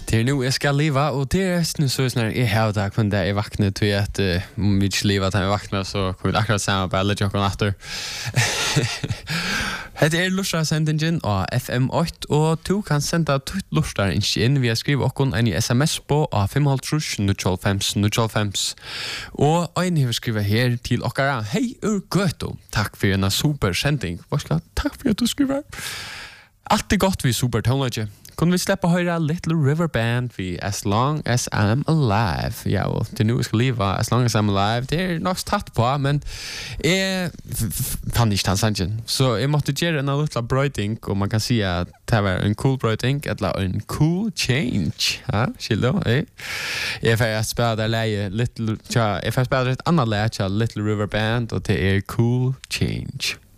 Det nu jag ska leva och det är nu så när jag har där kun där är vakna till att vi inte leva där vakna så kommer det akkurat samma på alla jocken efter. Det är lustra sendingen av FM8 och du kan sända tutt lustar in via skriva och en SMS på 505 och en har skriva här till okkara hej Göto. Tack för en super sändning. Varsågod. Tack för att du skriver. Allt är gott vi super tonage. Kunde vi släppa höra Little River Band vid As Long As I'm Alive. Ja, och det nu ska leva As Long As I'm Alive. Det är nog tatt på, men jag fann inte hans sangen. Så jag måste göra en liten bröjting och man kan säga att det var en cool bröjting eller en cool change. Ja, skildo, Jag får spela det läge Little, jag får spela ett annat läge Little River Band och det är Cool Change.